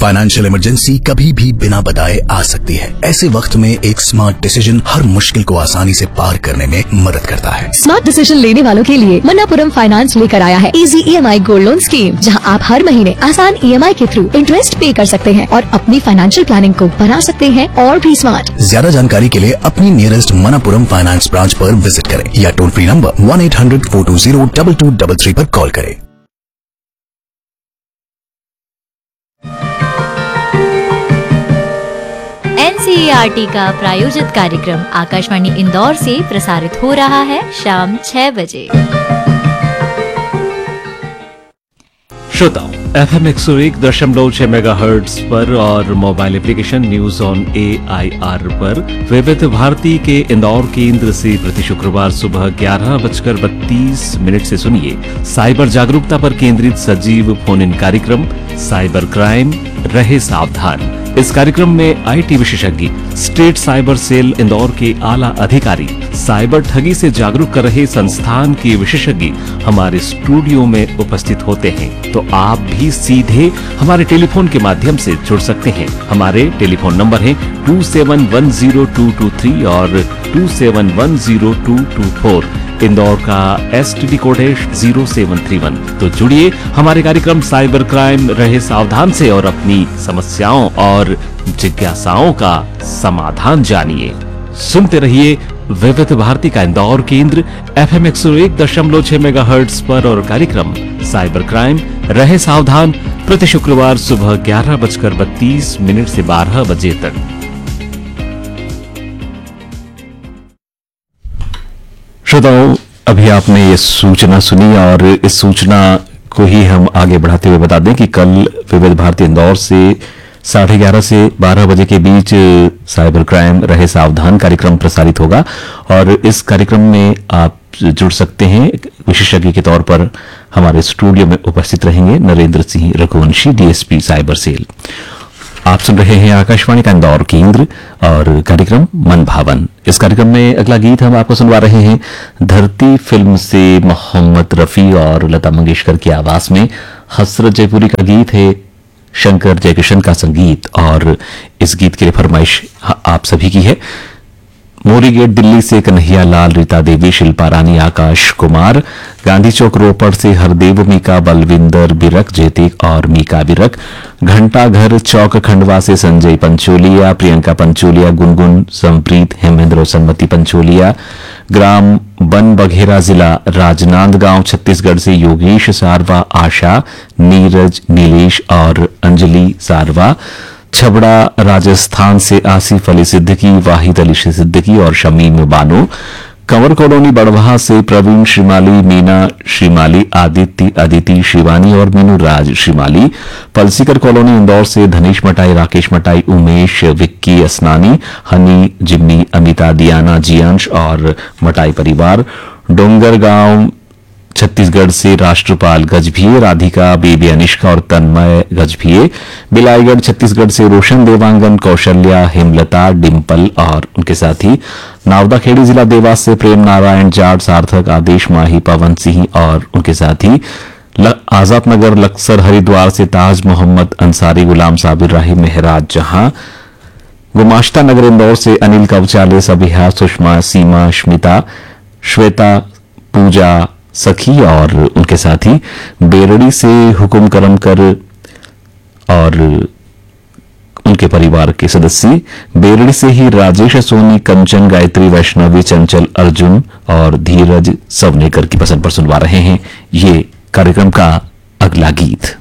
Financial emergency कभी भी बिना बताए आ सकती है। ऐसे वक्त में एक स्मार्ट डिसीजन हर मुश्किल को आसानी से पार करने में मदद करता है। स्मार्ट डिसीजन लेने वालों के लिए मन्नापुरम फाइनेंस लेकर आया है easy EMI gold loan scheme, जहां आप हर महीने आसान EMI के थ्रू इंटरेस्ट पे कर सकते हैं और अपनी फाइनेंशियल प्लानिंग को बना सकते हैं और भी स्मार्ट। ज्यादा जानकारी के लिए अपनी नियरेस्ट मन्नापुरम फाइनेंस ब्रांच पर विजिट करें या टोल फ्री नंबर 1-800-420-2233 पर कॉल करें। NCERT का प्रायोजित कार्यक्रम आकाशवाणी इंदौर से प्रसारित हो रहा है शाम 6 बजे। श्रोताओं, FM 101.6 मेगाहर्ट्ज पर और mobile application news on AIR पर विविध भारती के इंदौर केंद्र से प्रति शुक्रवार सुबह 11:32 से सुनिए साइबर जागरूकता पर केंद्रित सजीव फोन इन कार्यक्रम साइबर क्राइम रहे सावधान। इस कार्यक्रम में IT विशेषज्ञ, स्टेट साइबर सेल इंदौर के आला अधिकारी, साइबर ठगी से जागरूक कर रहे संस्थान के विशेषज्ञ हमारे स्टूडियो में उपस्थित होते हैं। तो आप भी सीधे हमारे टेलीफोन के माध्यम से जुड़ सकते हैं। हमारे टेलीफोन नंबर है 27102223 और 27102224। इंदौर का STD कोड है 0731। तो जुड़िए हमारे कार्यक्रम साइबर क्राइम रहे सावधान से और अपनी समस्याओं और जिज्ञासाओं का समाधान जानिए। सुनते रहिए विविध भारती का इंदौर केंद्र FM 101.6 मेगाहर्ट्ज पर और कार्यक्रम साइबर क्राइम रहे सावधान प्रति शुक्रवार सुबह 11:32 से 12 बजे तक। श्रोताओ, अभी आपने ये सूचना सुनी और इस सूचना को ही हम आगे बढ़ाते हुए बता दें कि कल विविध भारती इंदौर से 11:30 से 12 बजे के बीच साइबर क्राइम रहे सावधान कार्यक्रम प्रसारित होगा और इस कार्यक्रम में आप जुड़ सकते हैं। विशेषज्ञ के तौर पर हमारे स्टूडियो में उपस्थित रहेंगे Narendra Singh Raghuvanshi, DSP cyber cell. आप सुन रहे हैं आकाशवाणी का इंदौर केंद्र और कार्यक्रम मन भावन। इस कार्यक्रम में अगला गीत हम आपको सुनवा रहे हैं धरती फिल्म से मोहम्मद रफी और लता मंगेशकर की आवाज में। हसरत जयपुरी का गीत है, शंकर जयकिशन का संगीत और इस गीत के लिए फरमाइश आप सभी की है। मोरी गेट दिल्ली से कन्हैया लाल, रीता देवी, शिल्पा रानी, आकाश कुमार, गांधी चौक रोपड़ से हरदेव, मीका, बलविंदर बिरक, जयतीक और मीका बिरक, घंटा घर चौक खंडवा से संजय पंचोलिया, प्रियंका पंचोलिया, गुनगुन, संप्रीत, हेमेंद्र और सन्मति पंचोलिया, ग्राम बन बघेरा, जिला राजनांदगांव छत्तीसगढ़ से योगेश सारवा, आशा, नीरज, नीलेश और अंजलि सारवा, छबड़ा राजस्थान से आसिफ अली सिद्दीकी, वाहिद अली सिद्दीकी और शमीम बानो, कंवर कॉलोनी बड़वाहा से प्रवीण श्रीमाली, मीना श्रीमाली, आदिति शिवानी और मीनू राज श्रीमाली, पलसीकर कॉलोनी इंदौर से धनेश मटाई, राकेश मटाई, उमेश, विक्की असनानी, हनी, जिम्मी, अमिता, दियाना, जियांश और मटाई परिवार, डोंगरगांव छत्तीसगढ़ से राष्ट्रपाल गजभिये, राधिका, बेबी अनिष्का और तन्मय गजभिये, बिलाईगढ़ छत्तीसगढ़ से रोशन देवांगन, कौशल्या, हेमलता, डिम्पल और उनके साथ ही नावदाखेड़ी जिला देवास से प्रेम नारायण, जाट, सार्थक, आदेश माही, पवन सिंह और उनके साथ ही आजाद नगर लक्सर हरिद्वार से ताज मोहम्मद अंसारी, गुलाम साबिर राही, मेहराज जहां, गुमाश्ता नगर इंदौर से अनिल कवचाले, सबिहा, सुषमा, सीमा, स्मिता, श्वेता, पूजा, सखी और उनके साथ ही बेरड़ी से हुकुम करमकर और उनके परिवार के सदस्य, बेरड़ी से ही राजेश सोनी, कंचन, गायत्री, वैष्णवी, चंचल, अर्जुन और धीरज सवनेकर की पसंद पर सुनवा रहे हैं ये कार्यक्रम का अगला गीत।